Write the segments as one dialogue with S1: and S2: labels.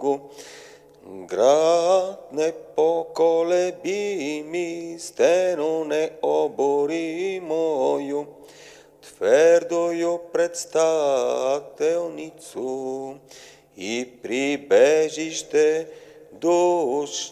S1: Богу. Град непоколебими, стено необоримою, твърдою предстателницу и прибежище душ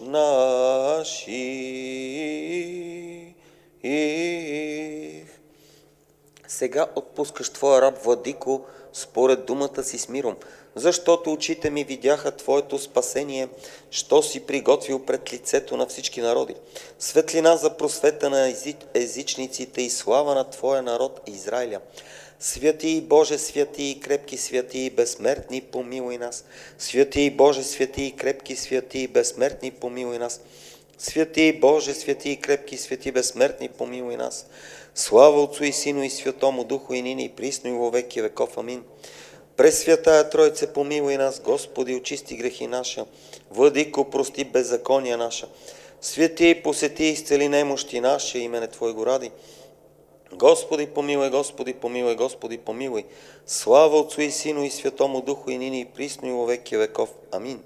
S1: наших. Сега отпускаш Твоя раб, владико, според думата си с миром, защото очите ми видяха Твоето спасение, що си приготвил пред лицето на всички народи. Светлина за просвета на езичниците и слава на Твоя народ Израиля. Святи Боже, святи и крепки, святи и безсмертни, помилуй нас. Святи Боже, святи и крепки, святи и безсмертни, помилуй нас. Святи Боже, святи и крепки, святи безсмертни, помилуй нас. Слава Отцу и Сину и Святому Духу, и нине и присно и во веки веков. Амин. Пресвятая Тройце, помилуй нас. Господи, очисти грехи наша. Владико, прости беззакония наша. Свети, посети, изцели немощи наша, имене Твое го ради. Господи, помилуй, Господи, помилуй, Господи, помилуй. Слава Отцу и Сину и Святому Духу, и нине и присно и во веки веков. Амин.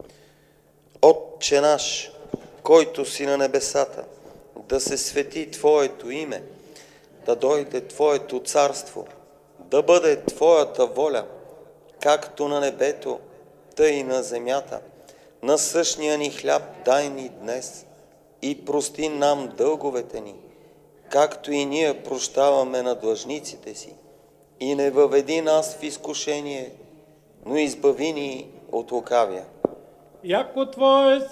S1: Отче наш, който си на небесата, да се свети Твоето име, да дойде Твоето царство, да бъде Твоята воля, както на небето, тъй и на земята. Насъщния ни хляб дай ни днес и прости нам дълговете ни, както и ние прощаваме на длъжниците си. И не въведи нас в изкушение, но избави ни от лукавия.
S2: Яко Твое